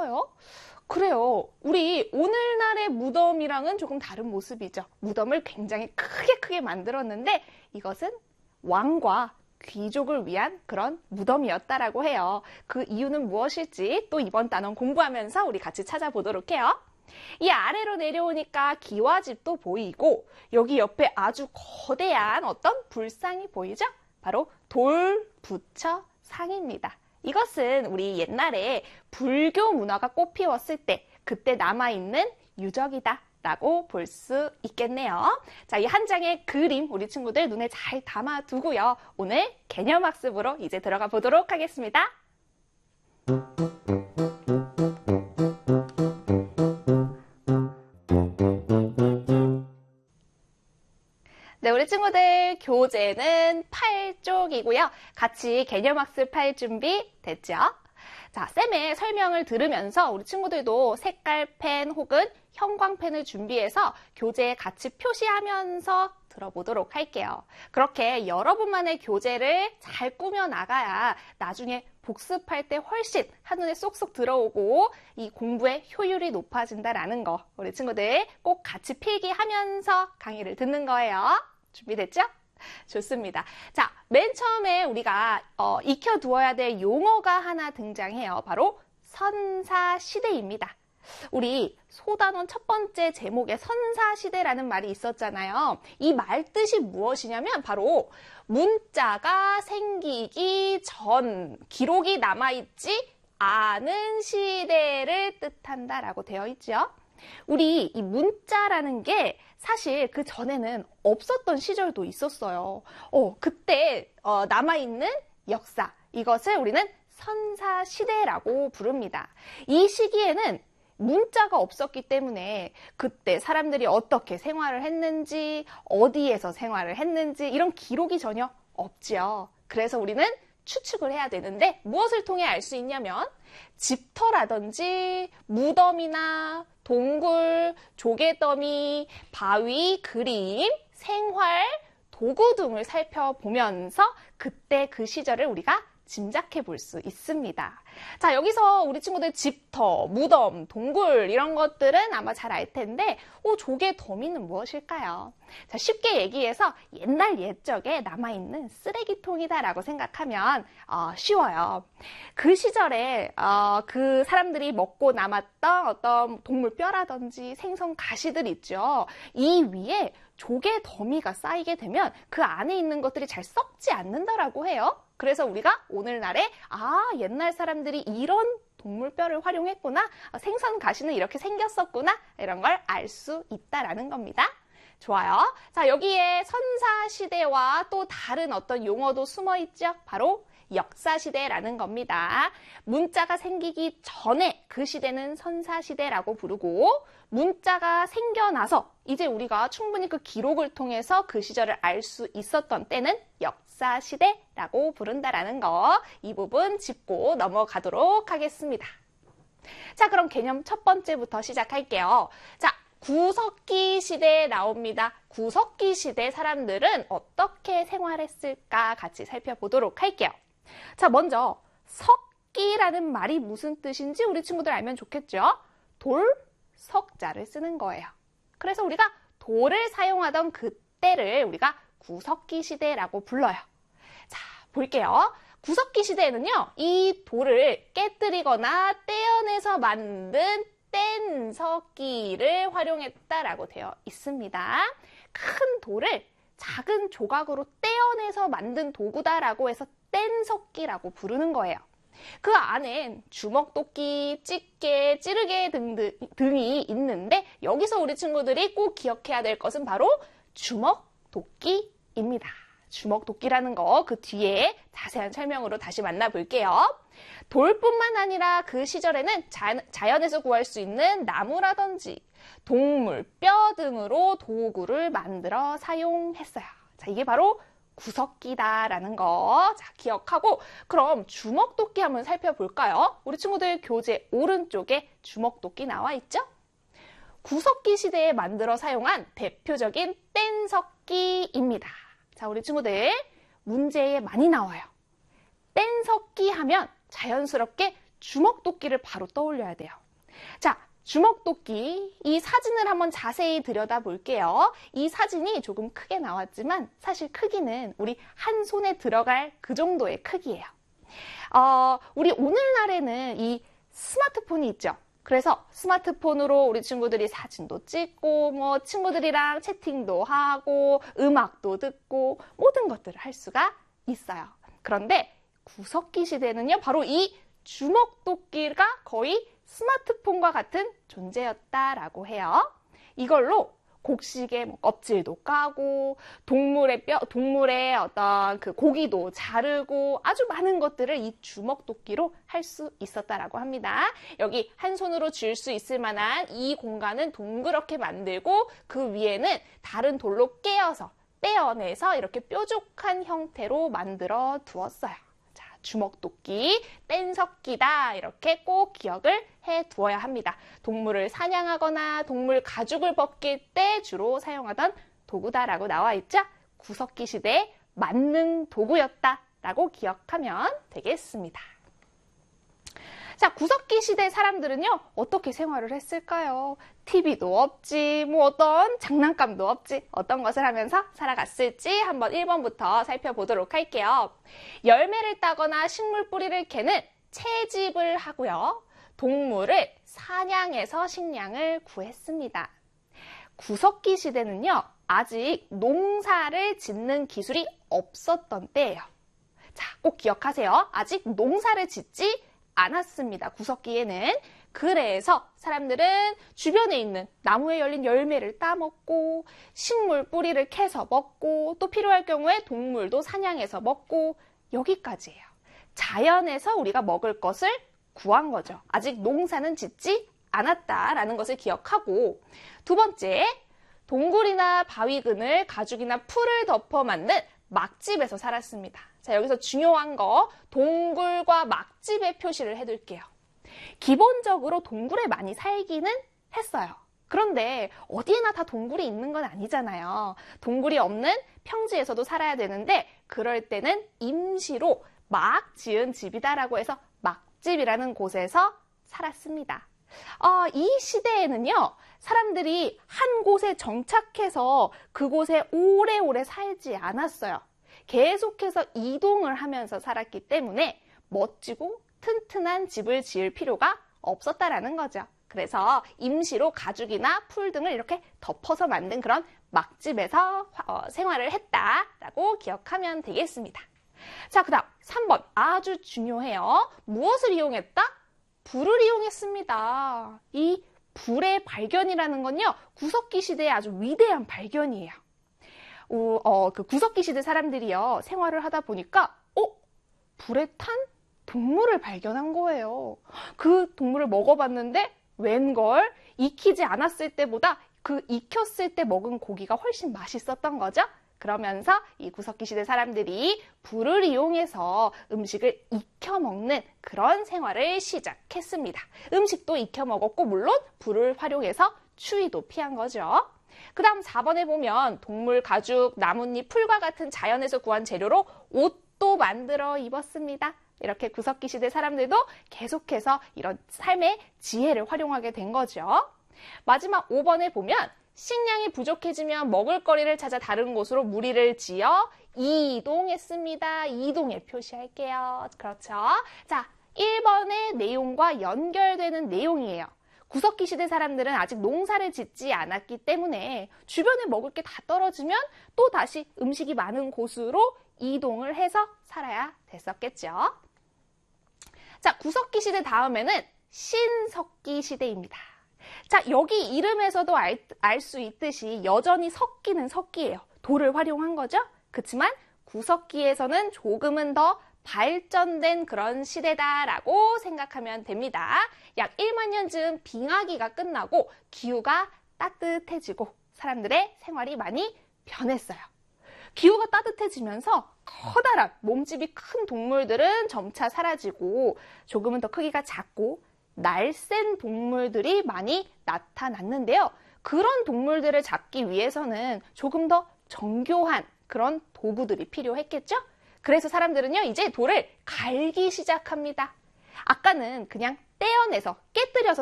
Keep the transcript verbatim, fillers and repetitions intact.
있어요? 그래요. 우리 오늘날의 무덤이랑은 조금 다른 모습이죠. 무덤을 굉장히 크게 크게 만들었는데 이것은 왕과 귀족을 위한 그런 무덤이었다라고 해요. 그 이유는 무엇일지 또 이번 단원 공부하면서 우리 같이 찾아보도록 해요. 이 아래로 내려오니까 기와집도 보이고 여기 옆에 아주 거대한 어떤 불상이 보이죠? 바로 돌부처상입니다. 이것은 우리 옛날에 불교 문화가 꽃피웠을 때 그때 남아있는 유적이다 라고 볼 수 있겠네요. 자, 이 한 장의 그림 우리 친구들 눈에 잘 담아두고요. 오늘 개념학습으로 이제 들어가 보도록 하겠습니다. 네, 우리 친구들 교재는 팔 쪽이고요. 같이 개념학습 할 준비 됐죠? 자, 쌤의 설명을 들으면서 우리 친구들도 색깔펜 혹은 형광펜을 준비해서 교재에 같이 표시하면서 들어보도록 할게요. 그렇게 여러분만의 교재를 잘 꾸며 나가야 나중에 복습할 때 훨씬 한눈에 쏙쏙 들어오고 이 공부의 효율이 높아진다라는 거 우리 친구들 꼭 같이 필기하면서 강의를 듣는 거예요. 준비됐죠? 좋습니다. 자, 맨 처음에 우리가 어, 익혀두어야 될 용어가 하나 등장해요. 바로 선사시대입니다. 우리 소단원 첫 번째 제목에 선사시대라는 말이 있었잖아요. 이 말 뜻이 무엇이냐면 바로 문자가 생기기 전 기록이 남아있지 않은 시대를 뜻한다라고 되어 있죠. 우리 이 문자라는 게 사실 그 전에는 없었던 시절도 있었어요. 어, 그때 어, 남아있는 역사, 이것을 우리는 선사시대라고 부릅니다. 이 시기에는 문자가 없었기 때문에 그때 사람들이 어떻게 생활을 했는지, 어디에서 생활을 했는지 이런 기록이 전혀 없죠. 그래서 우리는 추측을 해야 되는데 무엇을 통해 알 수 있냐면 집터라든지 무덤이나 동굴, 조개더미, 바위, 그림, 생활, 도구 등을 살펴보면서 그때 그 시절을 우리가 짐작해 볼 수 있습니다. 자, 여기서 우리 친구들 집터, 무덤, 동굴 이런 것들은 아마 잘 알 텐데 어, 조개 더미는 무엇일까요? 자, 쉽게 얘기해서 옛날 옛적에 남아있는 쓰레기통이다라고 생각하면 어, 쉬워요. 그 시절에 어, 그 사람들이 먹고 남았던 어떤 동물 뼈라든지 생선 가시들 있죠. 이 위에 조개 더미가 쌓이게 되면 그 안에 있는 것들이 잘 썩지 않는다라고 해요. 그래서 우리가 오늘날에 아, 옛날 사람들이 이런 동물뼈를 활용했구나, 생선 가시는 이렇게 생겼었구나, 이런 걸 알 수 있다라는 겁니다. 좋아요. 자, 여기에 선사시대와 또 다른 어떤 용어도 숨어 있죠. 바로 역사시대라는 겁니다. 문자가 생기기 전에 그 시대는 선사시대라고 부르고 문자가 생겨나서 이제 우리가 충분히 그 기록을 통해서 그 시절을 알 수 있었던 때는 역사시대라고 부른다라는 거, 이 부분 짚고 넘어가도록 하겠습니다. 자, 그럼 개념 첫 번째부터 시작할게요. 자, 구석기 시대에 나옵니다. 구석기 시대 사람들은 어떻게 생활했을까 같이 살펴보도록 할게요. 자, 먼저 석기라는 말이 무슨 뜻인지 우리 친구들 알면 좋겠죠? 돌, 석자를 쓰는 거예요. 그래서 우리가 돌을 사용하던 그때를 우리가 구석기 시대라고 불러요. 자, 볼게요. 구석기 시대에는요, 이 돌을 깨뜨리거나 떼어내서 만든 뗀석기를 활용했다라고 되어 있습니다. 큰 돌을 작은 조각으로 떼어내서 만든 도구다라고 해서 뗀석기라고 부르는 거예요. 그 안엔 주먹도끼, 집게, 찌르개 등등, 등이 있는데 여기서 우리 친구들이 꼭 기억해야 될 것은 바로 주먹도끼입니다. 주먹도끼라는 거 그 뒤에 자세한 설명으로 다시 만나볼게요. 돌뿐만 아니라 그 시절에는 자, 자연에서 구할 수 있는 나무라든지 동물, 뼈 등으로 도구를 만들어 사용했어요. 자, 이게 바로 구석기다라는 거 자, 기억하고 그럼 주먹도끼 한번 살펴볼까요? 우리 친구들 교재 오른쪽에 주먹도끼 나와 있죠? 구석기 시대에 만들어 사용한 대표적인 뗀석기입니다. 자, 우리 친구들 문제에 많이 나와요. 뗀석기 하면 자연스럽게 주먹도끼를 바로 떠올려야 돼요. 자, 주먹도끼, 이 사진을 한번 자세히 들여다볼게요. 이 사진이 조금 크게 나왔지만 사실 크기는 우리 한 손에 들어갈 그 정도의 크기예요. 어, 우리 오늘날에는 이 스마트폰이 있죠. 그래서 스마트폰으로 우리 친구들이 사진도 찍고 뭐 친구들이랑 채팅도 하고 음악도 듣고 모든 것들을 할 수가 있어요. 그런데 구석기 시대는요, 바로 이 주먹도끼가 거의 스마트폰과 같은 존재였다라고 해요. 이걸로 곡식의 뭐 껍질도 까고 동물의 뼈, 동물의 어떤 그 고기도 자르고 아주 많은 것들을 이 주먹도끼로 할 수 있었다라고 합니다. 여기 한 손으로 쥘 수 있을 만한 이 공간은 동그랗게 만들고 그 위에는 다른 돌로 깨어서 떼어내서 이렇게 뾰족한 형태로 만들어 두었어요. 주먹도끼, 뗀석기다 이렇게 꼭 기억을 해두어야 합니다. 동물을 사냥하거나 동물 가죽을 벗길 때 주로 사용하던 도구다라고 나와 있죠. 구석기 시대의 만능 도구였다라고 기억하면 되겠습니다. 자, 구석기 시대 사람들은요, 어떻게 생활을 했을까요? 티비도 없지, 뭐 어떤 장난감도 없지, 어떤 것을 하면서 살아갔을지 한번 일 번부터 살펴보도록 할게요. 열매를 따거나 식물 뿌리를 캐는 채집을 하고요. 동물을 사냥해서 식량을 구했습니다. 구석기 시대는요, 아직 농사를 짓는 기술이 없었던 때예요. 자, 꼭 기억하세요. 아직 농사를 짓지 않았습니다. 구석기에는. 그래서 사람들은 주변에 있는 나무에 열린 열매를 따먹고 식물 뿌리를 캐서 먹고 또 필요할 경우에 동물도 사냥해서 먹고 여기까지예요. 자연에서 우리가 먹을 것을 구한 거죠. 아직 농사는 짓지 않았다라는 것을 기억하고, 두 번째, 동굴이나 바위근을 가죽이나 풀을 덮어 만든 막집에서 살았습니다. 자, 여기서 중요한 거 동굴과 막집의 표시를 해둘게요. 기본적으로 동굴에 많이 살기는 했어요. 그런데 어디에나 다 동굴이 있는 건 아니잖아요. 동굴이 없는 평지에서도 살아야 되는데 그럴 때는 임시로 막 지은 집이다라고 해서 막집이라는 곳에서 살았습니다. 어, 이 시대에는요, 사람들이 한 곳에 정착해서 그곳에 오래오래 살지 않았어요. 계속해서 이동을 하면서 살았기 때문에 멋지고 튼튼한 집을 지을 필요가 없었다라는 거죠. 그래서 임시로 가죽이나 풀 등을 이렇게 덮어서 만든 그런 막집에서 어, 생활을 했다라고 기억하면 되겠습니다. 자, 그 다음 삼 번 아주 중요해요. 무엇을 이용했다? 불을 이용했습니다. 이 불의 발견이라는 건요, 구석기 시대의 아주 위대한 발견이에요. 어, 어, 그 구석기 시대 사람들이요, 생활을 하다 보니까, 어? 불에 탄 동물을 발견한 거예요. 그 동물을 먹어봤는데, 웬걸? 익히지 않았을 때보다 그 익혔을 때 먹은 고기가 훨씬 맛있었던 거죠. 그러면서 이 구석기 시대 사람들이 불을 이용해서 음식을 익혀 먹는 그런 생활을 시작했습니다. 음식도 익혀 먹었고 물론 불을 활용해서 추위도 피한 거죠. 그 다음 사 번에 보면 동물, 가죽, 나뭇잎, 풀과 같은 자연에서 구한 재료로 옷도 만들어 입었습니다. 이렇게 구석기 시대 사람들도 계속해서 이런 삶의 지혜를 활용하게 된 거죠. 마지막 오 번에 보면 식량이 부족해지면 먹을거리를 찾아 다른 곳으로 무리를 지어 이동했습니다. 이동에 표시할게요. 그렇죠? 자, 일 번의 내용과 연결되는 내용이에요. 구석기 시대 사람들은 아직 농사를 짓지 않았기 때문에 주변에 먹을 게 다 떨어지면 또 다시 음식이 많은 곳으로 이동을 해서 살아야 됐었겠죠. 자, 구석기 시대 다음에는 신석기 시대입니다. 자, 여기 이름에서도 알 수 있듯이 여전히 석기는 석기예요. 돌을 활용한 거죠. 그렇지만 구석기에서는 조금은 더 발전된 그런 시대다라고 생각하면 됩니다. 약 일만 년쯤 빙하기가 끝나고 기후가 따뜻해지고 사람들의 생활이 많이 변했어요. 기후가 따뜻해지면서 커다란 몸집이 큰 동물들은 점차 사라지고 조금은 더 크기가 작고 날쌘 동물들이 많이 나타났는데요. 그런 동물들을 잡기 위해서는 조금 더 정교한 그런 도구들이 필요했겠죠? 그래서 사람들은요, 이제 돌을 갈기 시작합니다. 아까는 그냥 떼어내서 깨뜨려서